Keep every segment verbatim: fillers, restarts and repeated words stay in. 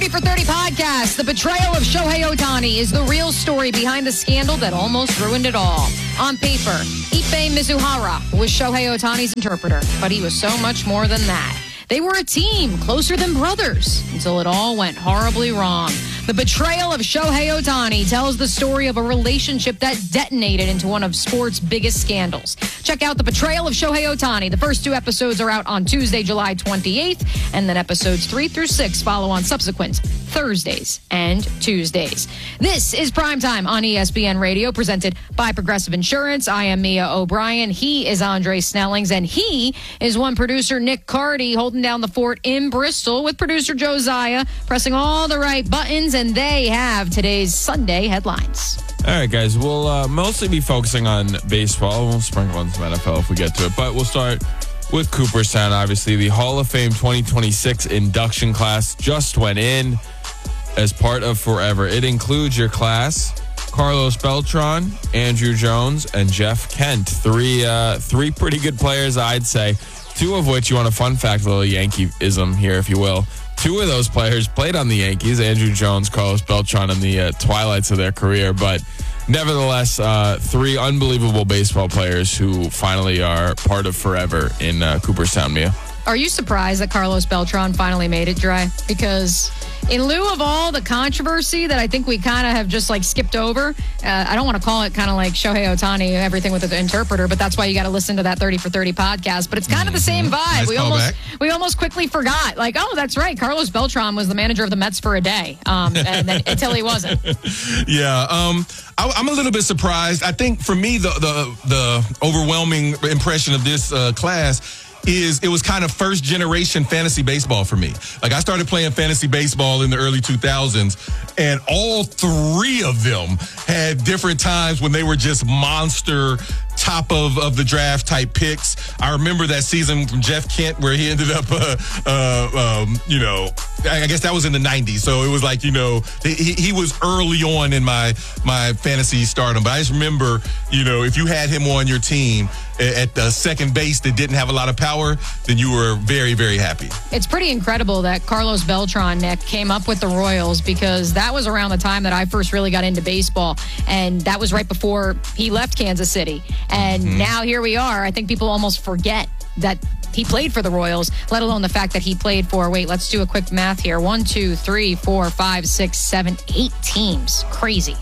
thirty for thirty podcast. The betrayal of Shohei Ohtani is the real story behind the scandal that almost ruined it all. On paper, Ippei Mizuhara was Shohei Ohtani's interpreter, but he was so much more than that. They were a team, closer than brothers, until it all went horribly wrong. The betrayal of Shohei Ohtani tells the story of a relationship that detonated into one of sports' biggest scandals. Check out The Betrayal of Shohei Ohtani. The first two episodes are out on Tuesday, July twenty-eighth, and then episodes three through six follow on subsequent Thursdays and Tuesdays. This is Primetime on E S P N Radio, presented by Progressive Insurance. I am Mia O'Brien. He is Andre Snellings, and he is one producer, Nick Cardy, holding down the fort in Bristol with producer Josiah, pressing all the right buttons, and they have today's Sunday headlines. All right, guys, we'll uh, mostly be focusing on baseball. We'll sprinkle on some N F L if we get to it, but we'll start with Cooperstown. Obviously, the Hall of Fame twenty twenty-six induction class just went in as part of Forever. It includes your class, Carlos Beltran, Andrew Jones, and Jeff Kent. Three, uh, three pretty good players, I'd say. Two of which, you want a fun fact, a little Yankee-ism here, if you will. Two of those players played on the Yankees, Andrew Jones, Carlos Beltran, in the uh, twilights of their career. But nevertheless, uh, three unbelievable baseball players who finally are part of Forever in uh, Cooperstown, Mia. Are you surprised that Carlos Beltran finally made it, Dre? Because in lieu of all the controversy that I think we kind of have just like skipped over, uh, I don't want to call it kind of like Shohei Ohtani, everything with the interpreter, but that's why you got to listen to that thirty for thirty podcast. But it's kind of the same vibe. Nice we call almost back. we almost quickly forgot. Like, oh, that's right. Carlos Beltran was the manager of the Mets for a day, um, and then, until he wasn't. Yeah, um, I, I'm a little bit surprised. I think for me, the the, the overwhelming impression of this uh, class is it was kind of first generation fantasy baseball for me. Like, I started playing fantasy baseball in the early two thousands, and all three of them had different times when they were just monster top of, of the draft type picks. I remember that season from Jeff Kent where he ended up, uh, uh, um, you know, I guess that was in the nineties. So it was like, you know, he, he was early on in my, my fantasy stardom. But I just remember, you know, if you had him on your team at the second base that didn't have a lot of power, then you were very, very happy. It's pretty incredible that Carlos Beltran, Nick, came up with the Royals, because that was around the time that I first really got into baseball. And that was right before he left Kansas City. And mm-hmm. now here we are. I think people almost forget that he played for the Royals, let alone the fact that he played for, wait, let's do a quick math here. One, two, three, four, five, six, seven, eight teams. Crazy.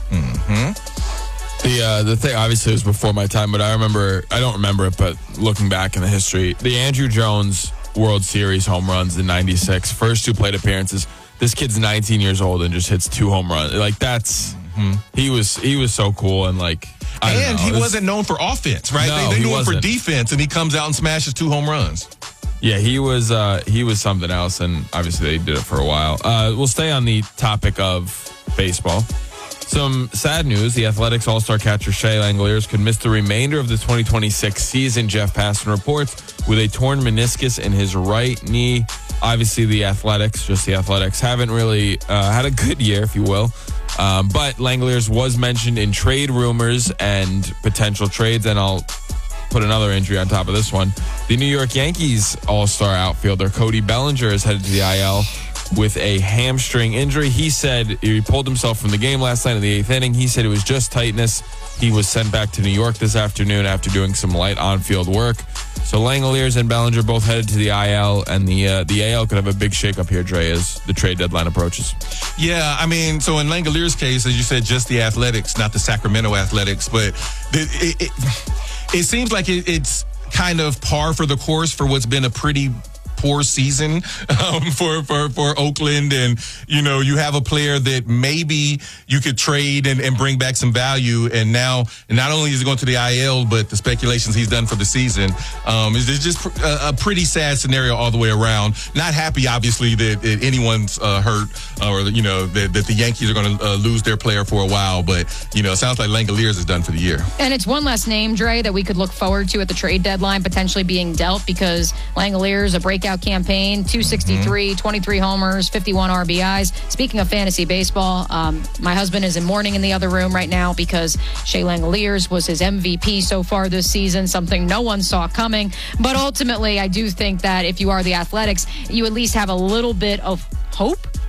Mm-hmm. The uh, the thing, obviously, it was before my time, but I remember, I don't remember it, but looking back in the history, the Andrew Jones World Series home runs in ninety-six, first two plate appearances. This kid's nineteen years old and just hits two home runs. Like, that's, mm-hmm. he was he was so cool, and like, I don't And know, he was, wasn't known for offense, right? No, they they he knew him wasn't. for defense, and he comes out and smashes two home runs. Yeah, he was uh, he was something else, and obviously they did it for a while. Uh, we'll stay on the topic of baseball. Some sad news: the Athletics All-Star catcher Shea Langeliers could miss the remainder of the twenty twenty-six season. Jeff Passan reports with a torn meniscus in his right knee. Obviously, the Athletics, just the Athletics, haven't really uh, had a good year, if you will. Um, but Langeliers was mentioned in trade rumors and potential trades, and I'll put another injury on top of this one. The New York Yankees All-Star outfielder Cody Bellinger is headed to the I L with a hamstring injury. He said he pulled himself from the game last night in the eighth inning. He said it was just tightness. He was sent back to New York this afternoon after doing some light on-field work. So Langeliers and Bellinger both headed to the I L, and the uh, the A L could have a big shakeup here, Dre, as the trade deadline approaches. Yeah, I mean, so in Langeliers' case, as you said, just the Athletics, not the Sacramento Athletics, but it, it, it seems like it, it's kind of par for the course for what's been a pretty poor season um, for, for, for Oakland. And, you know, you have a player that maybe you could trade and, and bring back some value. And now, not only is he going to the I L, but the speculations he's done for the season. Um, it's just a, a pretty sad scenario all the way around. Not happy, obviously, that, that anyone's uh, hurt or, you know, that, that the Yankees are going to uh, lose their player for a while. But, you know, it sounds like Langeliers is done for the year. And it's one less name, Dre, that we could look forward to at the trade deadline potentially being dealt, because Langeliers, a breakout campaign, two sixty-three, mm-hmm. twenty-three homers, fifty-one R B Is. Speaking of fantasy baseball, um, my husband is in mourning in the other room right now because Shea Langeliers was his M V P so far this season, something no one saw coming. But ultimately, I do think that if you are the Athletics, you at least have a little bit of hope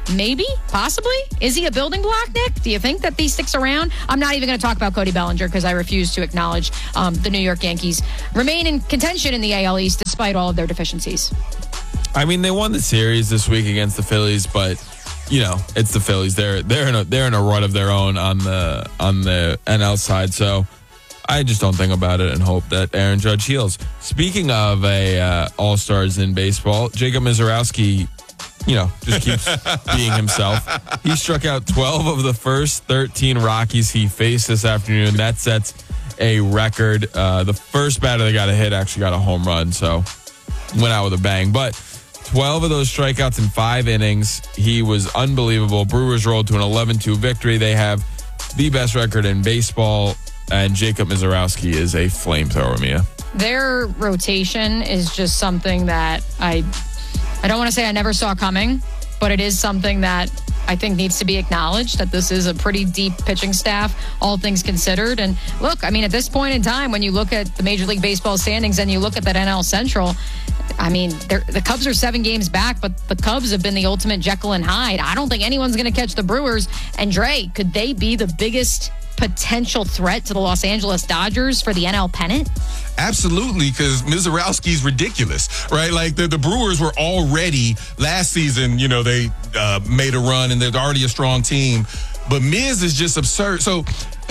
Maybe, possibly. Is he a building block, Nick? Do you think that he sticks around? I'm not even going to talk about Cody Bellinger because I refuse to acknowledge um, the New York Yankees remain in contention in the A L East despite all of their deficiencies. I mean, they won the series this week against the Phillies, but you know, it's the Phillies. They're they're in a they're in a rut of their own on the on the N L side. So I just don't think about it and hope that Aaron Judge heals. Speaking of a uh, all stars in baseball, Jacob Misiorowski, you know, just keeps being himself. He struck out twelve of the first thirteen Rockies he faced this afternoon. That sets a record. Uh, the first batter that got a hit actually got a home run, so went out with a bang. But twelve of those strikeouts in five innings. He was unbelievable. Brewers rolled to an eleven two victory. They have the best record in baseball, and Jacob Misiorowski is a flamethrower, Mia. Their rotation is just something that I... I don't want to say I never saw coming, but it is something that I think needs to be acknowledged, that this is a pretty deep pitching staff, all things considered. And look, I mean, at this point in time, when you look at the Major League Baseball standings and you look at that N L Central, I mean, the Cubs are seven games back, but the Cubs have been the ultimate Jekyll and Hyde. I don't think anyone's going to catch the Brewers. And Dre, could they be the biggest potential threat to the Los Angeles Dodgers for the N L pennant? Absolutely, because Misiorowski's ridiculous, right? Like the, the Brewers were already last season, you know, they uh, made a run and they're already a strong team. But Miz is just absurd. So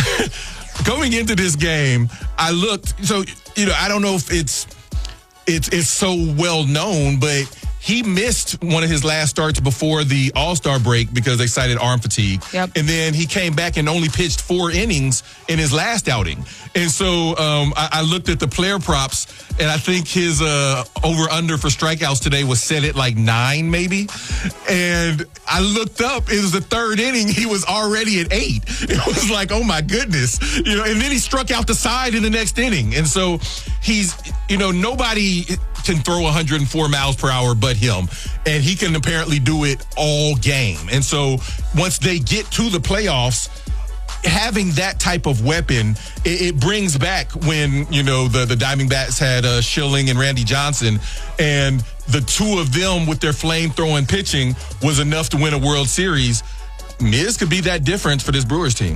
going into this game, I looked, so, you know, I don't know if it's it's it's so well known, but he missed one of his last starts before the All-Star break because they cited arm fatigue. Yep. And then he came back and only pitched four innings in his last outing. And so um, I, I looked at the player props, and I think his uh, over-under for strikeouts today was set at like nine, maybe. And I looked up. It was the third inning. He was already at eight. It was like, oh, my goodness. You know, and then he struck out the side in the next inning. And so he's, you know, nobody can throw one hundred four miles per hour but him, and he can apparently do it all game. And so once they get to the playoffs, having that type of weapon, it, it brings back when, you know, the, the Diamondbacks had uh, Schilling and Randy Johnson, and the two of them with their flame-throwing pitching was enough to win a World Series. Miz could be that difference for this Brewers team.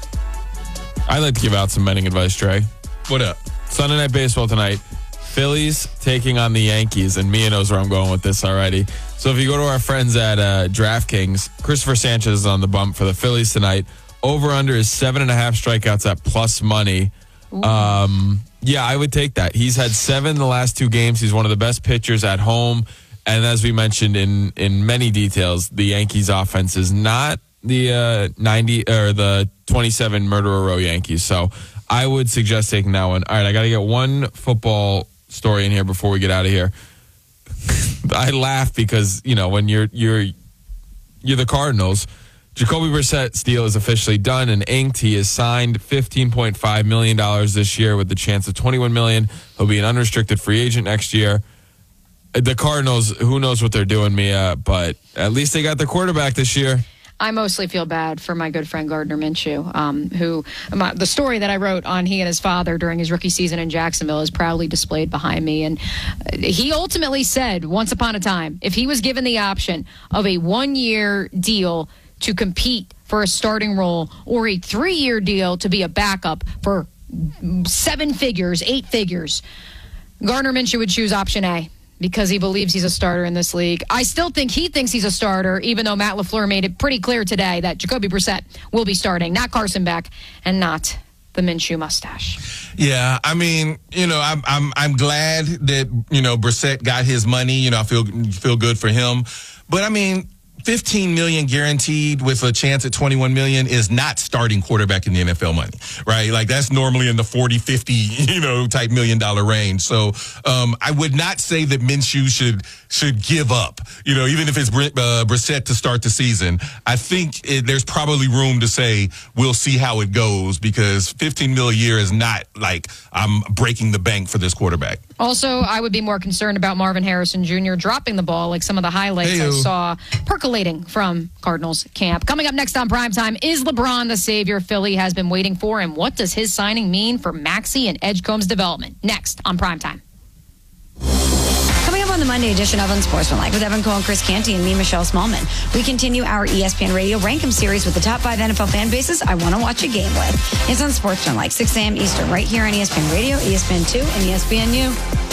I'd like to give out some betting advice, Trey. What up? Sunday Night Baseball tonight. Phillies taking on the Yankees, and Mia knows where I'm going with this already. So if you go to our friends at uh, DraftKings, Christopher Sanchez is on the bump for the Phillies tonight. Over-under is seven and a half strikeouts at plus money. Um, yeah, I would take that. He's had seven the last two games. He's one of the best pitchers at home. And as we mentioned in, in many details, the Yankees offense is not the uh, ninety or the twenty-seven Murderer Row Yankees. So I would suggest taking that one. All right, I got to get one football story in here before we get out of here. I laugh because, you know, when you're you're you're the Cardinals, Jacoby Brissett's deal is officially done and inked. He is signed fifteen point five million dollars this year with the chance of twenty-one million dollars. He'll be an unrestricted free agent next year. The Cardinals, who knows what they're doing, Mia, but at least they got their quarterback this year. I mostly feel bad for my good friend Gardner Minshew, um, who my, the story that I wrote on he and his father during his rookie season in Jacksonville is proudly displayed behind me. And he ultimately said, once upon a time, if he was given the option of a one-year deal to compete for a starting role or a three-year deal to be a backup for seven figures, eight figures, Gardner Minshew would choose option A, because he believes he's a starter in this league. I still think he thinks he's a starter, even though Matt LaFleur made it pretty clear today that Jacoby Brissett will be starting, not Carson Beck, and not the Minshew mustache. Yeah, I mean, you know, I'm I'm I'm glad that, you know, Brissett got his money. You know, I feel feel good for him. But I mean, fifteen million guaranteed with a chance at twenty-one million is not starting quarterback in the N F L money, right? Like that's normally in the forty, fifty, you know, type million dollar range. So um, I would not say that Minshew should should give up, you know, even if it's uh, Brissett to start the season. I think it, there's probably room to say we'll see how it goes, because fifteen mil a year is not like I'm breaking the bank for this quarterback. Also, I would be more concerned about Marvin Harrison Junior dropping the ball, like some of the highlights Hey-o. I saw percolating from Cardinals camp. Coming up next on Primetime, is LeBron the savior Philly has been waiting for, and what does his signing mean for Maxey and Edgecombe's development? Next on Primetime. Coming up on the Monday edition of Unsportsmanlike with Evan Cole and Chris Canty and me, Michelle Smallman. We continue our E S P N Radio Rank 'em series with the top five N F L fan bases I want to watch a game with. It's Unsportsmanlike, six a.m. Eastern, right here on E S P N Radio, E S P N two, and E S P N U.